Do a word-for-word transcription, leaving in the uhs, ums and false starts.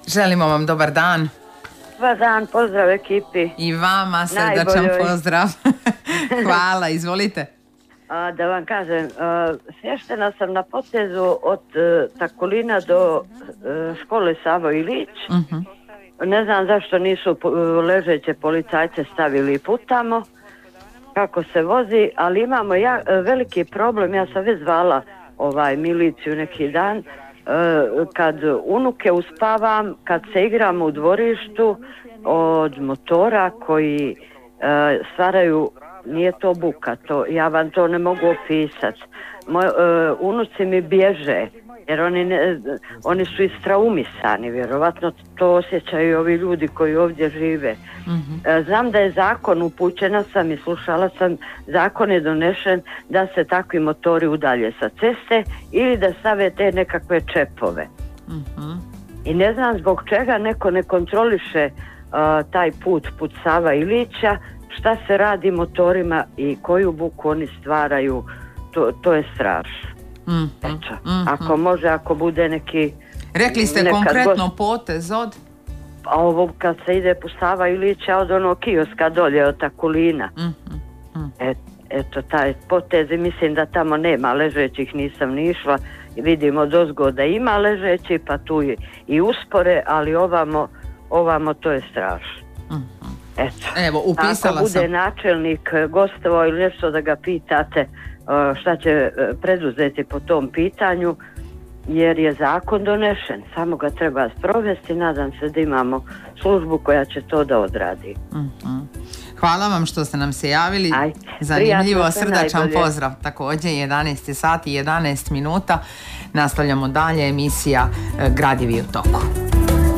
Želimo vam dobar dan. Dobar dan, pozdrav ekipi. I vama srdačan Najboljoj. pozdrav. Hvala, izvolite. A, da vam kažem, a, smještena sam na potezu od a, Takulina do a, škole Savo Ilić. Uh-huh. Ne znam zašto nisu po, ležeće policajce stavili put tamo, kako se vozi, ali imamo ja, veliki problem. Ja sam već zvala ovaj, miliciju neki dan. Kad unuke uspavam, kad se igram u dvorištu od motora koji uh, stvaraju, nije to buka, to, ja vam to ne mogu opisati. Moj, uh, unuci mi bježe, jer oni, ne, oni su istraumisani, vjerovatno to osjećaju ovi ljudi koji ovdje žive. Mm-hmm. Uh, znam da je zakon, upućena sam i slušala sam, zakon je donešen da se takvi motori udalje sa ceste ili da stave te nekakve čepove. Mm-hmm. I ne znam zbog čega neko ne kontroliše uh, taj put, put Sava Ilića, šta se radi motorima i koju buku oni stvaraju, to, to je strašno. Mm-hmm. Eto, mm-hmm. Ako može, ako bude neki... Rekli ste konkretno gost... potez od... A ovo kad se ide po Sava Ilića od onog kioska dolje od Takulina. Mm-hmm. Mm. Et, eto, taj potez, mislim da tamo nema ležećih, nisam ni išla. Vidimo dozgo da ima ležeći, pa tu je i uspore, ali ovamo, ovamo to je strašno. Mm-hmm. Eto. Evo, upisala sam. Ako bude načelnik gostovao ili nešto da ga pitate šta će preduzeti po tom pitanju, jer je zakon donešen, samo ga treba sprovesti. Nadam se da imamo službu koja će to da odradi. Mm-hmm. Hvala vam što ste nam se javili. Ajde, zanimljivo, srdačan najbolje. Pozdrav. Također jedanaest sati i jedanaest minuta. Nastavljamo dalje, emisija Gradivi u toku.